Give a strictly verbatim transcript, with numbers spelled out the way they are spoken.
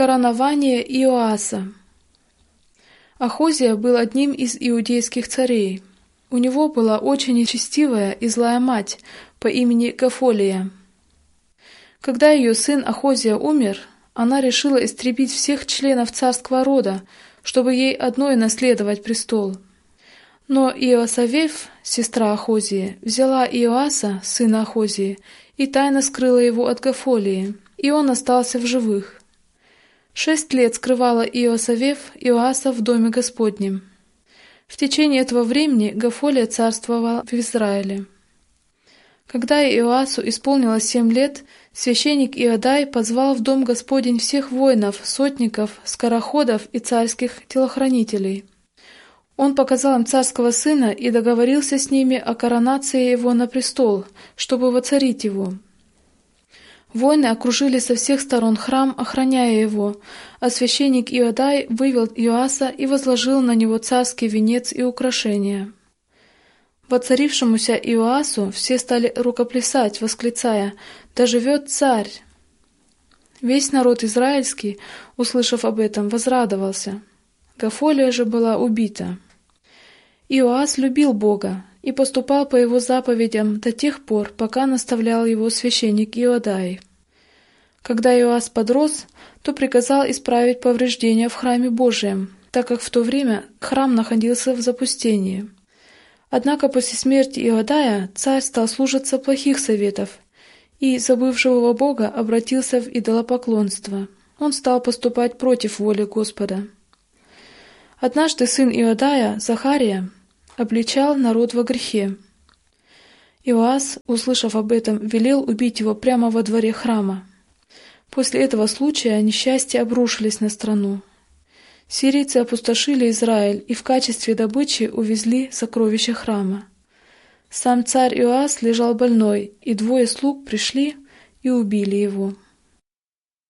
Коронование Иоаса. Ахозия был одним из иудейских царей. У него была очень нечестивая и злая мать по имени Гафолия. Когда ее сын Ахозия умер, она решила истребить всех членов царского рода, чтобы ей одной наследовать престол. Но Иосавеф, сестра Ахозии, взяла Иоаса, сына Ахозии, и тайно скрыла его от Гафолии, и он остался в живых. Шесть лет скрывала Иосавеф Иоаса в доме Господнем. В течение этого времени Гафолия царствовала в Израиле. Когда Иоасу исполнилось семь лет, священник Иодай позвал в дом Господень всех воинов, сотников, скороходов и царских телохранителей. Он показал им царского сына и договорился с ними о коронации его на престол, чтобы воцарить его. Воины окружили со всех сторон храм, охраняя его, а священник Иодай вывел Иоаса и возложил на него царский венец и украшения. Воцарившемуся Иоасу все стали рукоплясать, восклицая: «Да живет царь!» Весь народ израильский, услышав об этом, возрадовался. Гафолия же была убита. Иоас любил Бога и поступал по его заповедям до тех пор, пока наставлял его священник Иодай. Когда Иоас подрос, то приказал исправить повреждения в храме Божием, так как в то время храм находился в запустении. Однако после смерти Иодая царь стал слушаться плохих советов и, забыв живого Бога, обратился в идолопоклонство. Он стал поступать против воли Господа. Однажды сын Иодая, Захария, обличал народ во грехе. Иоас, услышав об этом, велел убить его прямо во дворе храма. После этого случая несчастья обрушились на страну. Сирийцы опустошили Израиль и в качестве добычи увезли сокровища храма. Сам царь Иоас лежал больной, и двое слуг пришли и убили его.